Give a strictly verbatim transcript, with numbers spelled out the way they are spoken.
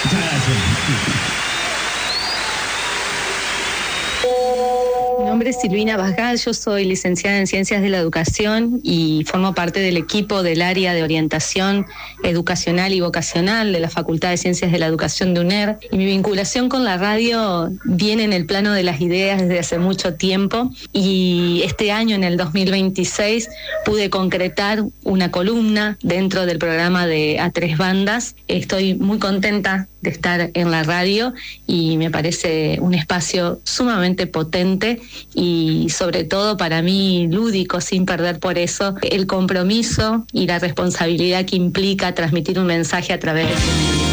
Muchas gracias. Mi nombre es Silvina Basgal, yo soy licenciada en Ciencias de la Educación y formo parte del equipo del área de orientación educacional y vocacional de la Facultad de Ciencias de la Educación de UNER. Y mi vinculación con la radio viene en el plano de las ideas desde hace mucho tiempo y este año, en el dos mil veintiséis, pude concretar una columna dentro del programa de A Tres Bandas. Estoy muy contenta de estar en la radio y me parece un espacio sumamente potente y sobre todo para mí lúdico, sin perder por eso el compromiso y la responsabilidad que implica transmitir un mensaje a través de este medio.